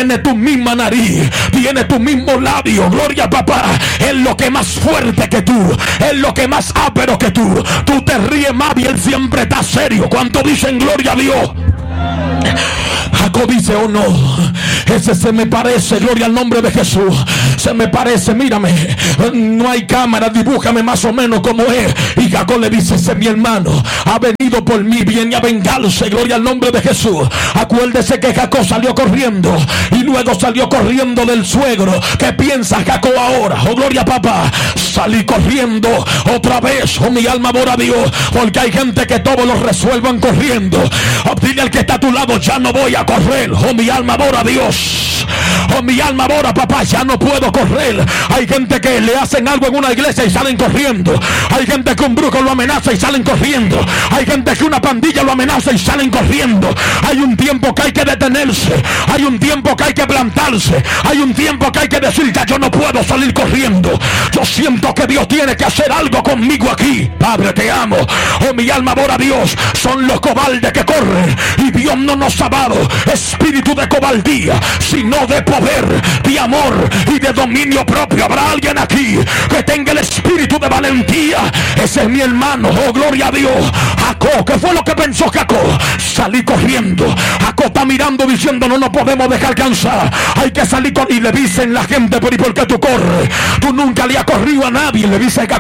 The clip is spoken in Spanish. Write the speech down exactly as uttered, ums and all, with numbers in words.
tiene tu misma nariz, tiene tu mismo labio. Gloria a papá. Es lo que más fuerte que tú, es lo que más áspero que tú. Tú te ríes más y él siempre está serio. ¿Cuánto dicen gloria a Dios? Jacob dice, oh no, ese se me parece, gloria al nombre de Jesús, se me parece, mírame, no hay cámara, dibújame más o menos como es. Y Jacob le dice, ese es mi hermano, ha venido por mí, viene a vengarse, gloria al nombre de Jesús. Acuérdese que Jacob salió corriendo y luego salió corriendo del suegro. ¿Qué piensa Jacob ahora? Oh gloria a papá, salí corriendo otra vez. Oh mi alma adora a Dios, porque hay gente que todo lo resuelvan corriendo. Oh, dile al que está a tu lado, ya no voy a correr. Oh mi alma adora a Dios. Oh mi alma adora papá, ya no puedo correr. Hay gente que le hacen algo en una iglesia y salen corriendo. Hay gente que un brujo lo amenaza y salen corriendo. Hay gente que una pandilla lo amenaza y salen corriendo. Hay un tiempo que hay que detenerse. Hay un tiempo que hay que plantarse. Hay un tiempo que hay que decir, ya yo no puedo salir corriendo. Yo siento que Dios tiene que hacer algo conmigo aquí. Padre, te amo. Oh mi alma adora a Dios. Son los cobardes que corren y Dios no nos ha dado espíritu de cobardía, sino de poder, de amor y de dominio propio. Habrá alguien aquí que tenga el espíritu de valentía. Ese es mi hermano. Oh gloria a Dios. Jacob, ¿qué fue lo que pensó Jacob? Salí corriendo. Jacob está mirando diciendo, no nos podemos dejar cansar, hay que salir con... Y le dicen la gente, pero ¿y por qué tú corres? Tú nunca le has corrido a nadie. Le dice Jacob,